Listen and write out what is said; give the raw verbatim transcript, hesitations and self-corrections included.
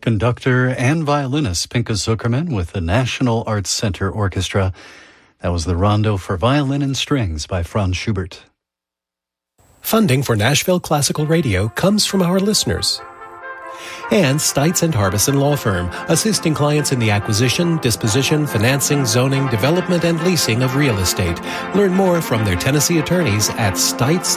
Conductor and violinist Pinka Zuckerman with the National Arts Center Orchestra. That was the Rondo for Violin and Strings by Franz Schubert. Funding for Nashville Classical Radio comes from our listeners. And Stites and Harbison Law Firm, assisting clients in the acquisition, disposition, financing, zoning, development, and leasing of real estate. Learn more from their Tennessee attorneys at stites